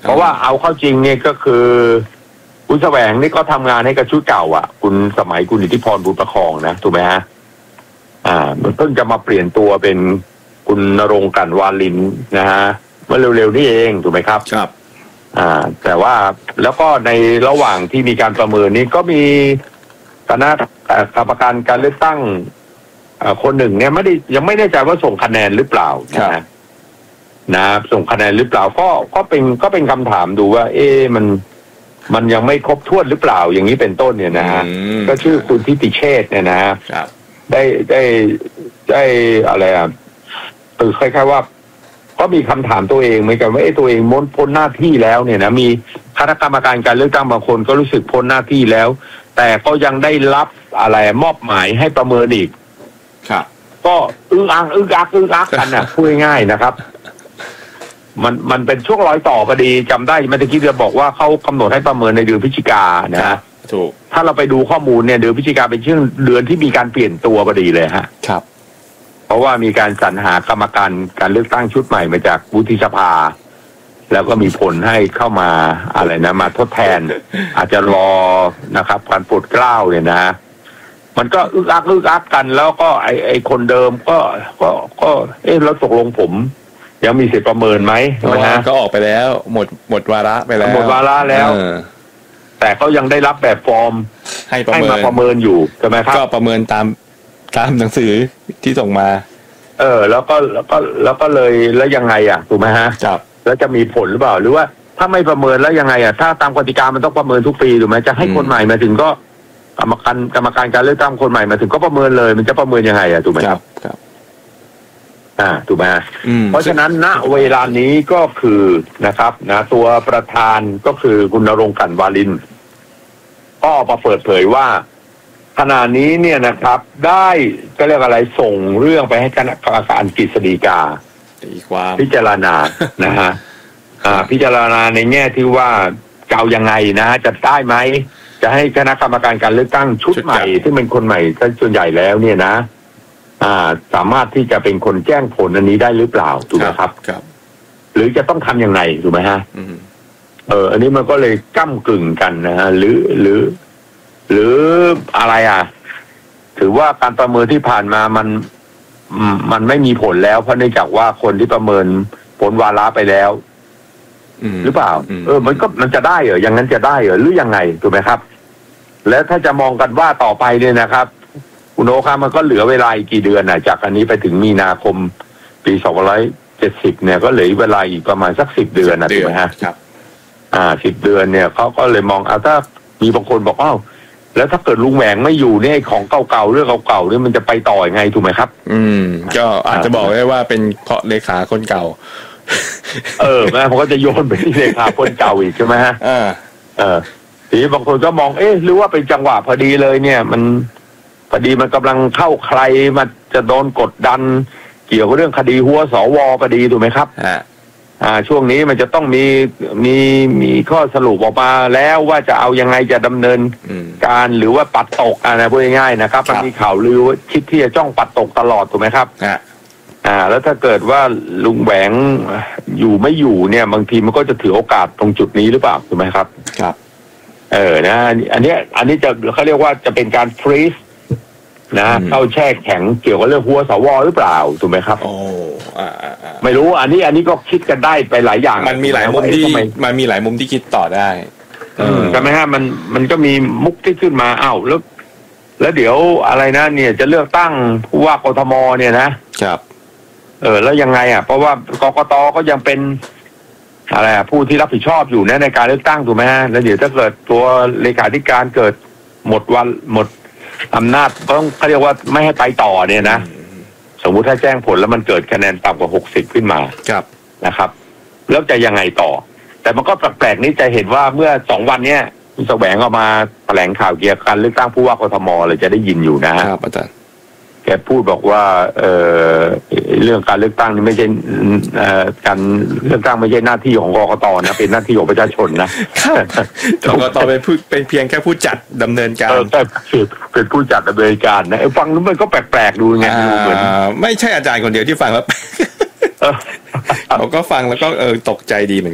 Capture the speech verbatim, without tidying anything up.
เพราะว่าเอาเข้าจริงเนี่ยก็คือคุณแสวงนี่ก็ทำงานให้กับชุดเก่าอ่ะคุณสมัยคุณอิทธิพรบุญประคองนะถูกไหมฮะอ่ามันเพิ่งจะมาเปลี่ยนตัวเป็นคุณณรงค์ กลั่นวาลินนะฮะเมื่อเร็วๆนี่เองถูกไหมครับครับอ่าแต่ว่าแล้วก็ในระหว่างที่มีการประเมินนี้ก็มีคณะกรรมการการเลือกตั้งคนหนึ่งเนี่ยไม่ได้ยังไม่แน่ใจว่าส่งคะแนนหรือเปล่านะนะส่งคะแนนหรือเปล่าก็ก็เป็นก็เป็นคำถามดูว่า เอ๊ะมันมันยังไม่ครบถ้วนหรือเปล่าอย่างนี้เป็นต้นเนี่ยนะฮะก็ชื่อคุณทิติเชษฐ์เนี่ยนะได้ได้ได้อะไรอ่ะคือคล้ายๆว่าก็มีคำถามตัวเองเหมือนกันว่าเอ๊ะตัวเองม้นพ้นหน้าที่แล้วเนี่ยนะมีคณะกรรมการการเลือกตั้งบางคนก็รู้สึกพ้นหน้าที่แล้วแต่ก็ยังได้รับอะไรมอบหมายให้ประเมินอีกครับก็อึ้งอังอึ้งอักอึ้งอักกันน่ะพูดง่ายๆนะครับมันมันเป็นช่วงรอยต่อพอดีจำได้เมื่อกี้จะบอกว่าเขากำหนดให้ประเมินในเดือนพฤศจิกานะฮะถูกถ้าเราไปดูข้อมูลเนี่ยเดือนพฤศจิกาเป็นช่วงเดือนที่มีการเปลี่ยนตัวพอดีเลยฮะครับเพราะว่ามีการสรรหากรรมการการเลือกตั้งชุดใหม่มาจากวุฒิสภาแล้วก็มีผลให้เข้ามาอะไรนะมาทดแทน อาจจะรอนะครับการโปรดเกล้าเนี่ยนะมันก็อึกอักอึกอักกันแล้วก็ไอไอคนเดิมก็ก็ก็เอ๊ะแล้วตกลงผมยังมีสิทธิ์ประเมินไหมนะฮะก็ออกไปแล้วหมดหมดวาระไปแล้วหมดวาระแล้วแต่เขายังได้รับแบบฟอร์มให้ประเมินมาประเมินอยู่ใช่ไหมครับก็ประเมินตามตามหนังสือที่ส่งมาเออแล้วก็แล้วก็แล้วก็เลยแล้วยังไงอ่ะถูกไหมฮะครับแล้วจะมีผลหรือเปล่าหรือว่าถ้าไม่ประเมินแล้วยังไงอ่ะถ้าตามกติกามันต้องประเมินทุกปีถูกไหมจะให้คนใหม่มาถึงก็กรรมการกรรมการการเลือกตั้งคนใหม่มาถึงก็ประเมินเลยมันจะประเมินยังไงอ่ะถูกไหมครับครับอ่าถูกไหมเพราะฉะนั้นณเวลานี้ก็คือนะครับนะตัวประธานก็คือคุณณรงค์ กลั่นวาลินก็มาเปิดเผยว่าขณะนี้เนี่ยนะครับได้ก็เรียกอะไรส่งเรื่องไปให้คณะกรรมการกฤษฎีกาพิจารณานะฮะอ่าพิจารณาในแง่ที่ว่าจะเอายังไงนะฮะจะได้ไหมจะให้คณะกรรมการการเลือกตั้งชุดใหม่ที่เป็นคนใหม่ส่วนใหญ่แล้วเนี่ยนะอ่าสามารถที่จะเป็นคนแจ้งผลอันนี้ได้หรือเปล่าถูกไหมครับครับหรือจะต้องทำอย่างไรถูกไหมฮะเอออันนี้มันก็เลยก้ำกึ่งกันนะฮะหรือหรือหรืออะไรอ่ะถือว่าการประเมินที่ผ่านมามันมันไม่มีผลแล้วเพราะเนื่องจากว่าคนที่ประเมินผลวาระไปแล้วหรือเปล่าเออมันก็มันจะได้เหรออย่างนั้นจะได้เหรอหรือยังไงถูกไหมครับแล้วถ้าจะมองกันว่าต่อไปเนี่ยนะครับคุณโอครับมันก็เหลือเวลาอีกกี่เดือนน่ะจากอันนี้ไปถึงมีนาคมปีสองพันห้าร้อยเจ็ดสิบเนี่ยก็เหลือเวลาอีกประมาณสักสิบเดือนนะถูกไหมฮะครับอ่าสิบเดือนเนี่ยเขาก็เลยมองเอาถ้ามีบางคนบอกอ้าวแล้วถ้าเกิดลุงแหวงไม่อยู่เนี่ยของเก่าๆเรื่องเก่าๆเนี่ยมันจะไปต่อยังไงถูกไหมครับอืมก็อาจจะบอกได้ว่าเป็นเพราะเลขาคนเก่าเออแม่ผมก็จะโยนไปที่เลขาคนเก่าอีกใช่ไหมฮะอ่าเออทีนี้บางคนก็มองเอ๊ะหรือว่าเป็นจังหวะพอดีเลยเนี่ยมันพอดีมันกำลังเข้าใครมันจะโดนกดดันเกี่ยวกับเรื่องคดีหัวสวพอดีถูกไหมครับอ่าอ่าช่วงนี้มันจะต้องมีมีมีข้อสรุปออกมาแล้วว่าจะเอายังไงจะดำเนินการหรือว่าปัดตกอะไรพูดง่ายๆนะครับมันมีข่าวลือว่าคิดที่จะจ้องปัดตกตลอดถูกไหมครับอ่าแล้วถ้าเกิดว่าลุงแหวงอยู่ไม่อยู่เนี่ยบางทีมันก็จะถือโอกาสตรงจุดนี้หรือเปล่าถูกไหมครับครับเออนะอันนี้อันนี้จะเขาเรียกว่าจะเป็นการฟรีซนะเข้าแช่แข็งเกี่ยวกับเรื่องหัวสวหรือเปล่าถูกไหมครับโอ้อ่าไม่รู้อันนี้อันนี้ก็คิดกันได้ไปหลายอย่างมันมีหลายมุมที่มันมีหลายมุมที่คิดต่อได้ใช่ไหมฮะมันมันก็มีมุกที่ขึ้นมาอ้าวแล้วแล้วเดี๋ยวอะไรนะเนี่ยจะเลือกตั้งผู้ว่ากทมเนี่ยนะครับเออแล้วยังไงอ่ะเพราะว่ากกตก็ยังเป็นอะไรอ่ะผู้ที่รับผิดชอบอยู่นะในการเลือกตั้งถูกไหมฮะแล้วเดี๋ยวถ้าเกิดตัวเลขาธิการเกิดหมดวันหมดอำนาจต้องเขาเรียกว่าไม่ให้ไปต่อเนี่ยนะสมมุติถ้าแจ้งผลแล้วมันเกิดคะแนนต่ำกว่าหกสิบขึ้นมาครับนะครับแล้วจะยังไงต่อแต่มันก็แปลกๆนี้จะเห็นว่าเมื่อสองวันเนี้ยคุณแสวงออกมาแถลงข่าวเกี่ยวกับการเลือกตั้งผู้ว่ากทมเลยจะได้ยินอยู่นะครับอาจารย์แกพูดบอกว่าเอ่อเรื่องการเลือกตั้งนี่ไม่ใช่เอ่อการเลือกตั้งไม่ใช่หน้าที่ของกกตนะเป็นหน้าที่ของประชาชนนะกกตเป็นผู้เป็นเพียงแค่ผู้จัดดำเนินการเออแค่เป็นผู้จัดดำเนินการนะฟังแล้วมันก็แปลกๆดูไงดูเหมือนไม่ใช่อาจารย์คนเดียวที่ฟังแล้วเขาก็ฟังแล้วก็เออตกใจดีเหมือน